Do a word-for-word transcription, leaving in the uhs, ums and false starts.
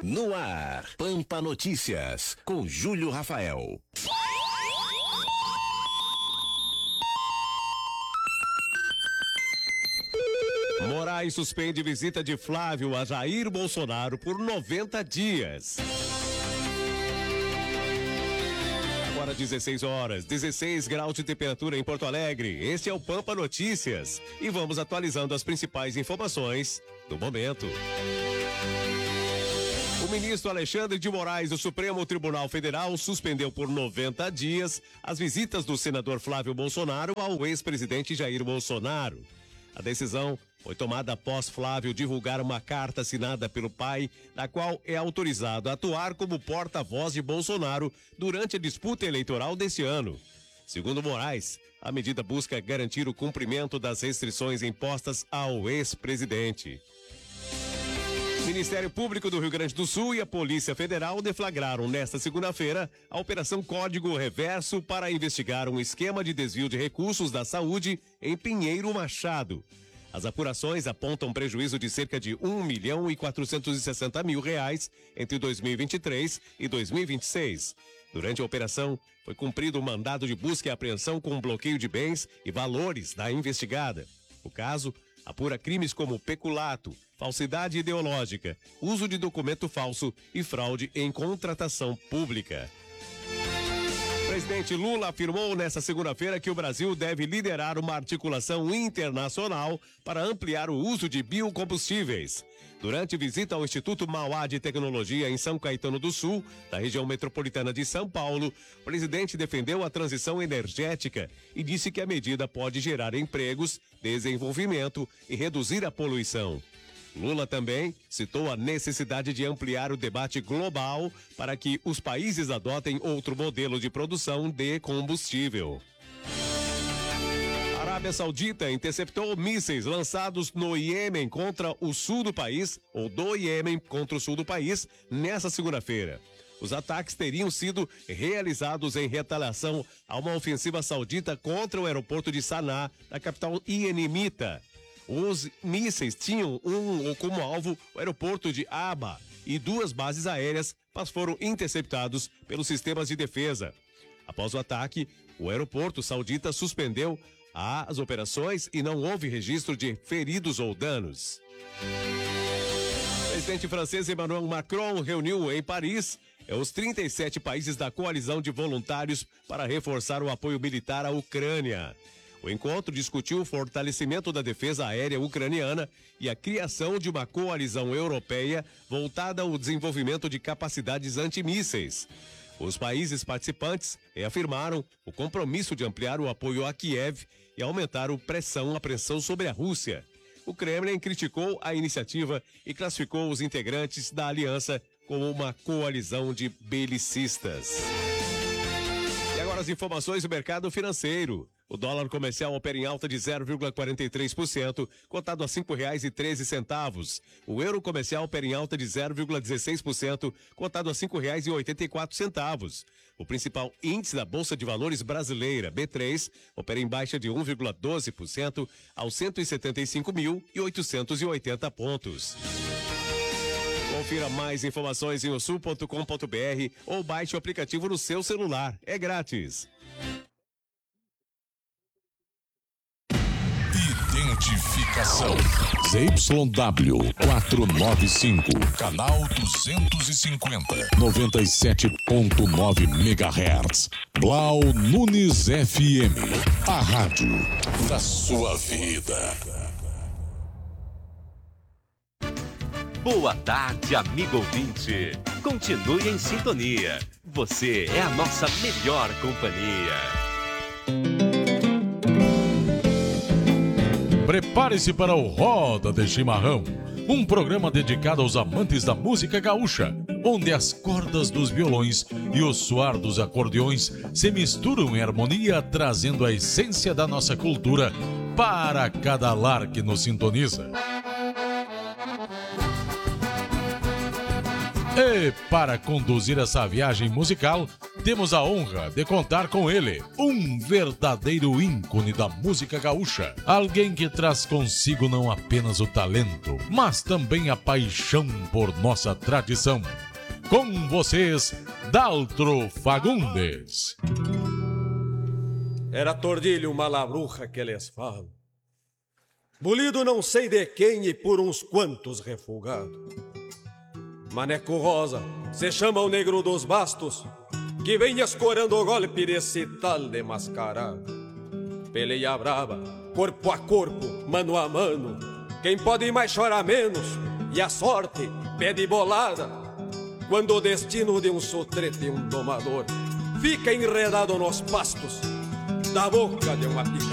No ar, Pampa Notícias, com Júlio Rafael. Moraes suspende visita de Flávio a Jair Bolsonaro por noventa dias. Agora dezesseis horas, dezesseis graus de temperatura em Porto Alegre. Este é o Pampa Notícias e vamos atualizando as principais informações do momento. O ministro Alexandre de Moraes do Supremo Tribunal Federal suspendeu por noventa dias as visitas do senador Flávio Bolsonaro ao ex-presidente Jair Bolsonaro. A decisão foi tomada após Flávio divulgar uma carta assinada pelo pai, na qual é autorizado a atuar como porta-voz de Bolsonaro durante a disputa eleitoral deste ano. Segundo Moraes, a medida busca garantir o cumprimento das restrições impostas ao ex-presidente. O Ministério Público do Rio Grande do Sul e a Polícia Federal deflagraram nesta segunda-feira a Operação Código Reverso para investigar um esquema de desvio de recursos da saúde em Pinheiro Machado. As apurações apontam prejuízo de cerca de um milhão e quatrocentos e sessenta mil reais entre dois mil e vinte e três e dois mil e vinte e seis. Durante a operação, foi cumprido um mandado de busca e apreensão com bloqueio de bens e valores da investigada. O caso apura crimes como peculato, falsidade ideológica, uso de documento falso e fraude em contratação pública. O presidente Lula afirmou nesta segunda-feira que o Brasil deve liderar uma articulação internacional para ampliar o uso de biocombustíveis. Durante visita ao Instituto Mauá de Tecnologia em São Caetano do Sul, da região metropolitana de São Paulo, o presidente defendeu a transição energética e disse que a medida pode gerar empregos, desenvolvimento e reduzir a poluição. Lula também citou a necessidade de ampliar o debate global para que os países adotem outro modelo de produção de combustível. A Arábia Saudita interceptou mísseis lançados no Iêmen contra o sul do país, ou do Iêmen contra o sul do país, nesta segunda-feira. Os ataques teriam sido realizados em retaliação a uma ofensiva saudita contra o aeroporto de Saná, da capital iemenita. Os mísseis tinham um como alvo o aeroporto de Aba e duas bases aéreas, mas foram interceptados pelos sistemas de defesa. Após o ataque, o aeroporto saudita suspendeu as operações e não houve registro de feridos ou danos. O presidente francês Emmanuel Macron reuniu em Paris os trinta e sete países da coalizão de voluntários para reforçar o apoio militar à Ucrânia. O encontro discutiu o fortalecimento da defesa aérea ucraniana e a criação de uma coalizão europeia voltada ao desenvolvimento de capacidades antimísseis. Os países participantes reafirmaram o compromisso de ampliar o apoio a Kiev e aumentar a pressão, a pressão sobre a Rússia. O Kremlin criticou a iniciativa e classificou os integrantes da aliança como uma coalizão de belicistas. E agora as informações do mercado financeiro. O dólar comercial opera em alta de zero vírgula quarenta e três por cento, cotado a cinco reais e treze centavos. O euro comercial opera em alta de zero vírgula dezesseis por cento, cotado a cinco reais e oitenta e quatro centavos. O principal índice da Bolsa de Valores brasileira, B três, opera em baixa de um vírgula doze por cento aos cento e setenta e cinco mil e oitocentos e oitenta pontos. Confira mais informações em o sul ponto com ponto br ou baixe o aplicativo no seu celular. É grátis. Identificação Z Y W quatrocentos e noventa e cinco, canal duzentos e cinquenta, noventa e sete ponto nove megahertz. Blau Nunes F M, a rádio da sua vida. Boa tarde, amigo ouvinte. Continue em sintonia. Você é a nossa melhor companhia. Prepare-se para o Roda de Chimarrão, um programa dedicado aos amantes da música gaúcha, onde as cordas dos violões e o soar dos acordeões se misturam em harmonia, trazendo a essência da nossa cultura para cada lar que nos sintoniza. E para conduzir essa viagem musical, temos a honra de contar com ele, um verdadeiro ícone da música gaúcha. Alguém que traz consigo não apenas o talento, mas também a paixão por nossa tradição. Com vocês, Daltro Fagundes. Era tordilho uma labruja que lhes falo, bolido não sei de quem e por uns quantos refugado. Maneco Rosa se chama o negro dos bastos, que vem escorando o golpe desse tal de mascarado. Peleia brava, corpo a corpo, mano a mano, quem pode mais chora menos, e a sorte pede bolada. Quando o destino de um sotrete e um domador fica enredado nos pastos da boca de uma picada.